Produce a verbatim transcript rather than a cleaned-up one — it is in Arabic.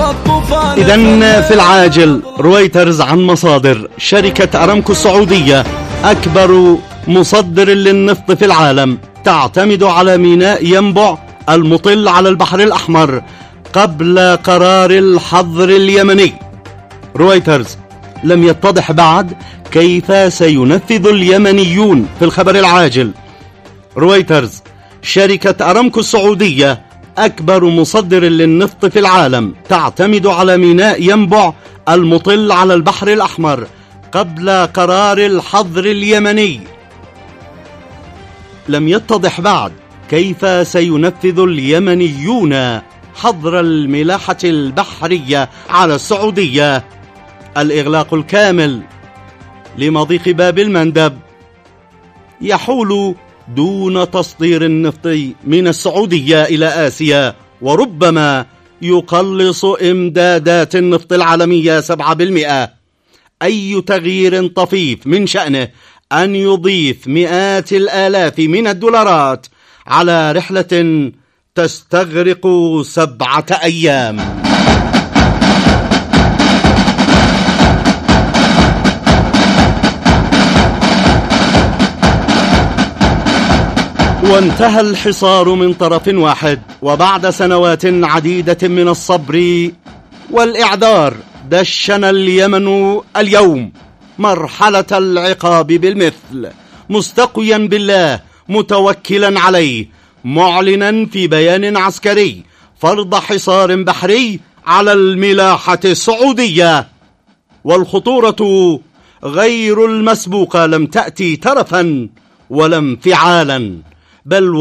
إذن في العاجل، رويترز عن مصادر: شركة أرامكو السعودية أكبر مصدر للنفط في العالم، تعتمد على ميناء ينبع المطل على البحر الأحمر قبل قرار الحظر اليمني. رويترز: لم يتضح بعد كيف سينفذ اليمنيون في الخبر العاجل. رويترز: شركة أرامكو السعودية أكبر مصدر للنفط في العالم، تعتمد على ميناء ينبع المطل على البحر الأحمر قبل قرار الحظر اليمني. لم يتضح بعد كيف سينفذ اليمنيون حظر الملاحة البحرية على السعودية. الإغلاق الكامل لمضيق باب المندب يحول دون تصدير النفط من السعودية إلى آسيا، وربما يقلص إمدادات النفط العالمية سبعة بالمئة. أي تغيير طفيف من شأنه أن يضيف مئات الآلاف من الدولارات على رحلة تستغرق سبعة أيام. وانتهى الحصار من طرف واحد، وبعد سنوات عديدة من الصبر والإعذار دشن اليمن اليوم مرحلة العقاب بالمثل، مستقيا بالله متوكلا عليه، معلنا في بيان عسكري فرض حصار بحري على الملاحة السعودية. والخطورة غير المسبوقة لم تأتي ترفا ولا انفعالا، بل